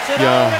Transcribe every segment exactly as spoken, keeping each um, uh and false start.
Ja.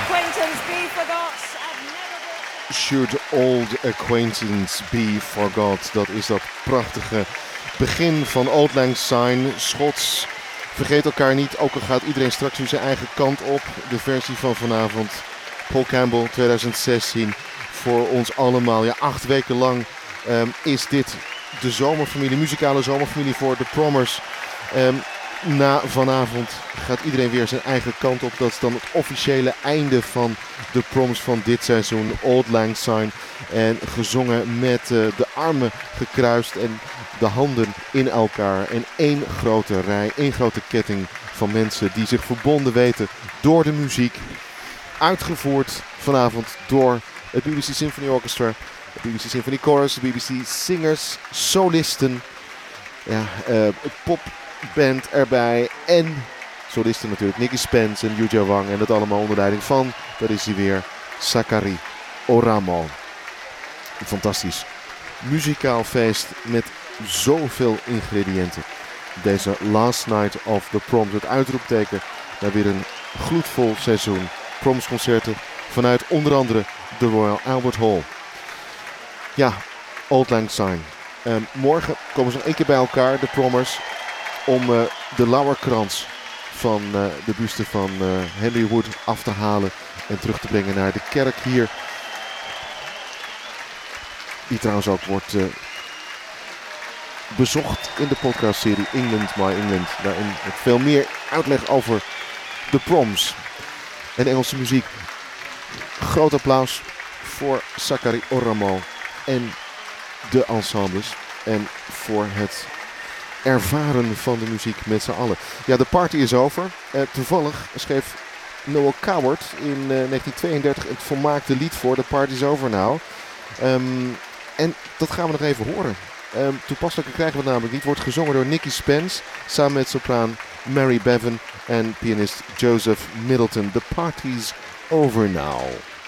Should old acquaintance be forgot. Dat is dat prachtige begin van Auld Lang Syne. Schots. Vergeet elkaar niet, ook al gaat iedereen straks nu zijn eigen kant op. De versie van vanavond. Paul Campbell twintig zestien. Voor ons allemaal. Ja, acht weken lang um, is dit de zomerfamilie, muzikale zomerfamilie voor de Prommers. Um, na vanavond gaat iedereen weer zijn eigen kant op. Dat is dan het officiële einde van de Proms van dit seizoen. Auld Lang Syne. En gezongen met uh, de armen gekruist en de handen in elkaar. En één grote rij, één grote ketting van mensen die zich verbonden weten door de muziek. Uitgevoerd vanavond door het B B C Symphony Orchestra, het B B C Symphony Chorus, de B B C Singers, solisten. Ja, uh, popband erbij en solisten natuurlijk. Nicky Spence en Yuja Wang en dat allemaal onder leiding van, daar is hij weer, Sakari Oramo. Een fantastisch muzikaal feest met zoveel ingrediënten. Deze Last Night of the Proms, het uitroepteken naar weer een gloedvol seizoen. Promsconcerten vanuit onder andere de Royal Albert Hall. Ja, Auld Lang Syne. Uh, morgen komen ze nog één keer bij elkaar, de Prommers, om uh, de lauwerkrans van uh, de buste van uh, Henry Wood af te halen en terug te brengen naar de kerk hier. Die trouwens ook wordt uh, bezocht in de podcastserie England My England. Daarin met veel meer uitleg over de Proms en Engelse muziek. Groot applaus voor Sakari Oramo en de ensembles. En voor het ervaren van de muziek met z'n allen. Ja, de party is over. Uh, toevallig schreef Noel Coward in uh, negentien tweeëndertig het volmaakte lied voor The Party's Over Now. Um, en dat gaan we nog even horen. Um, toepasselijke krijgen we het namelijk niet. Wordt gezongen door Nicky Spence samen met sopraan Mary Bevan en pianist Joseph Middleton. The Party's Over Now.